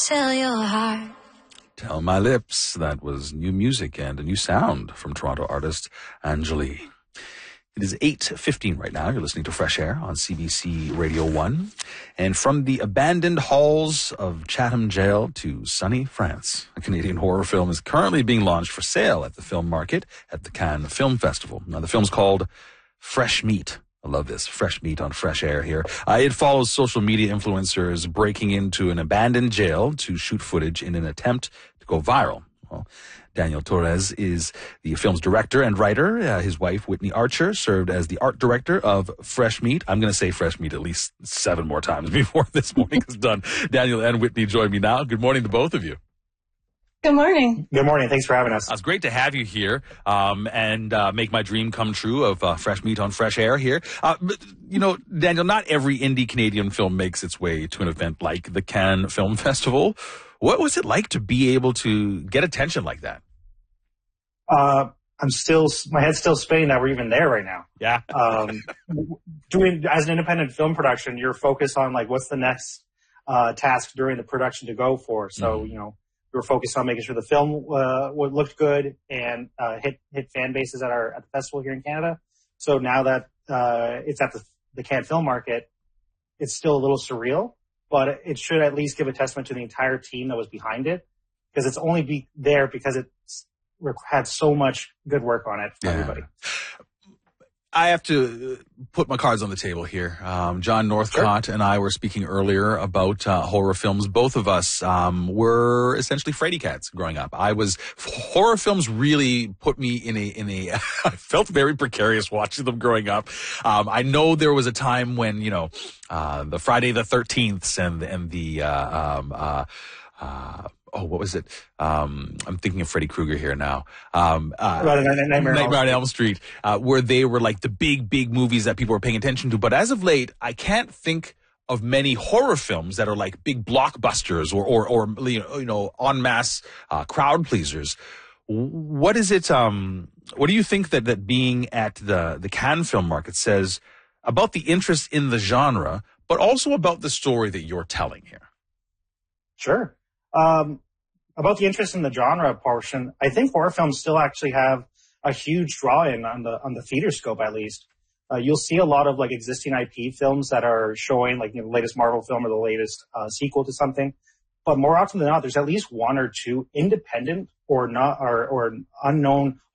Tell your heart. Tell My Lips. That was new music and a new sound from Toronto artist Anjali. It is 8:15 right now. You're listening to Fresh Air on CBC Radio 1. And from the abandoned halls of Chatham Jail to sunny France, a Canadian horror film is currently being launched for sale at the film market at the Cannes Film Festival. Now, the film's called Fresh Meat. I love this. Fresh Meat on Fresh Air here. It follows social media influencers breaking into an abandoned jail to shoot footage in an attempt to go viral. Well, Daniel Torres is the film's director and writer. His wife, Whitney Archer, served as the art director of Fresh Meat. I'm going to say Fresh Meat at least 7 more times before this morning is done. Daniel and Whitney join me now. Good morning to both of you. Good morning. Good morning. Thanks for having us. It's great to have you here and make my dream come true of Fresh Meat on Fresh Air here. But, you know, Daniel, not every indie Canadian film makes its way to an event like the Cannes Film Festival. What was it like to be able to get attention like that? My head's still spinning that we're even there right now. Yeah. Doing as an independent film production, you're focused on like what's the next task during the production to go for. So, you know, we were focused on making sure the film looked good and hit fan bases at the festival here in Canada. So now that it's at the Cannes Film Market, it's still a little surreal, but it should at least give a testament to the entire team that was behind it, because it's only there because it's had so much good work on it for everybody. I have to put my cards on the table here. John Northcott and I were speaking earlier about horror films. Both of us were essentially fraidy cats growing up. Horror films really put me in a I felt very precarious watching them growing up. I know there was a time when, you know, the Friday the 13th and the what was it? I'm thinking of Freddy Krueger here now. Nightmare on Elm Street, where they were like the big movies that people were paying attention to. But as of late, I can't think of many horror films that are like big blockbusters or you know, en masse crowd pleasers. What is it? What do you think that being at the Cannes Film Market says about the interest in the genre, but also about the story that you're telling here? Sure. About the interest in the genre portion, I think horror films still actually have a huge draw-in on the theater scope, at least. You'll see a lot of like existing IP films that are showing like, you know, the latest Marvel film or the latest sequel to something. But more often than not, there's at least one or two independent or unknown